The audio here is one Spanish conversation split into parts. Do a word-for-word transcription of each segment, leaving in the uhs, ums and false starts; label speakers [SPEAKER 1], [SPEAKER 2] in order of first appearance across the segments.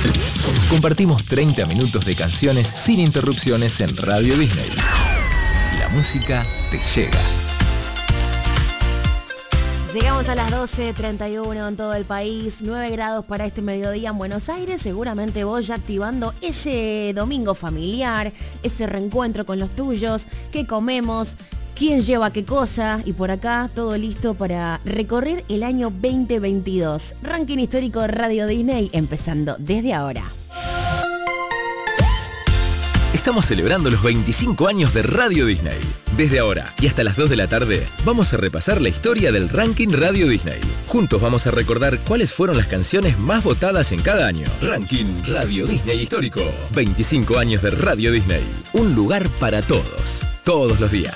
[SPEAKER 1] Compartimos treinta minutos de canciones sin interrupciones en Radio Disney. La música te llega.
[SPEAKER 2] Llegamos a las doce treinta y uno en todo el país, nueve grados para este mediodía en Buenos Aires. Seguramente vos ya activando ese domingo familiar, ese reencuentro con los tuyos, qué comemos, quién lleva qué cosa, y por acá todo listo para recorrer el año veinte veintidós. Ranking histórico Radio Disney empezando desde ahora.
[SPEAKER 1] Estamos celebrando los veinticinco años de Radio Disney. Desde ahora y hasta las dos de la tarde vamos a repasar la historia del Ranking Radio Disney. Juntos vamos a recordar cuáles fueron las canciones más votadas en cada año. Ranking Radio Disney Histórico. veinticinco años de Radio Disney. Un lugar para todos, todos los días.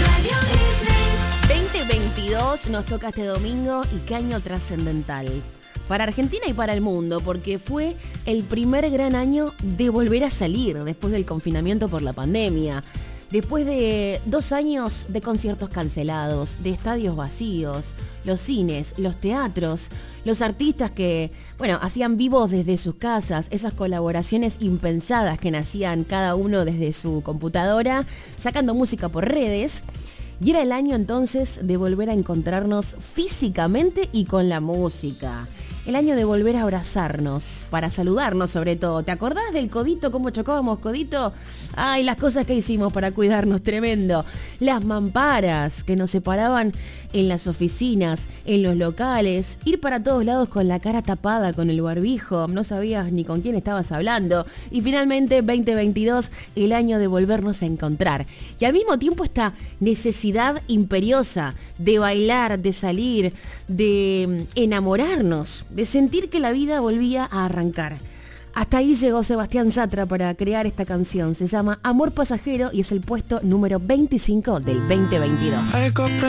[SPEAKER 2] veinte veintidós nos toca este domingo, y qué año trascendental para Argentina y para el mundo, porque fue el primer gran año de volver a salir después del confinamiento por la pandemia. Después de dos años de conciertos cancelados, de estadios vacíos, los cines, los teatros, los artistas que, bueno, hacían vivos desde sus casas, esas colaboraciones impensadas que nacían cada uno desde su computadora, sacando música por redes. Y era el año entonces de volver a encontrarnos físicamente y con la música. El año de volver a abrazarnos, para saludarnos sobre todo. ¿Te acordás del codito, cómo chocábamos codito? Ay, las cosas que hicimos para cuidarnos, tremendo. Las mamparas que nos separaban en las oficinas, en los locales. Ir para todos lados con la cara tapada, con el barbijo. No sabías ni con quién estabas hablando. Y finalmente, veinte veintidós, el año de volvernos a encontrar. Y al mismo tiempo esta necesidad imperiosa de bailar, de salir, de enamorarnos, de sentir que la vida volvía a arrancar. Hasta ahí llegó Sebastián Yatra para crear esta canción. Se llama Amor Pasajero y es el puesto número veinticinco del veinte veintidós.